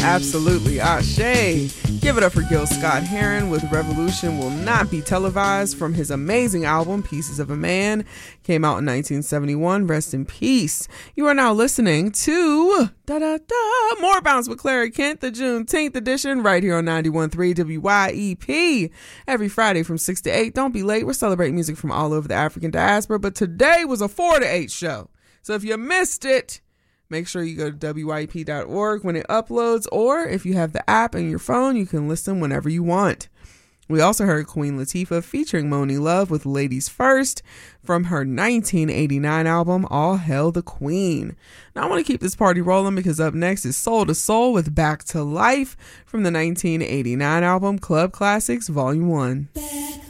Absolutely. Ashe. Give it up for Gil Scott-Heron with Revolution Will Not Be Televised from his amazing album Pieces of a Man. Came out in 1971. Rest in peace. You are now listening to More Bounce with Clara Kent, the Juneteenth edition, right here on 91.3 WYEP. Every Friday from 6 to 8. Don't be late. We're celebrating music from all over the African diaspora, but today was a 4 to 8 show. So if you missed it, make sure you go to WYP.org when it uploads, or if you have the app in your phone, you can listen whenever you want. We also heard Queen Latifah featuring Monie Love with Ladies First from her 1989 album, All Hail the Queen. Now I want to keep this party rolling because up next is Soul to Soul with Back to Life from the 1989 album Club Classics Volume 1.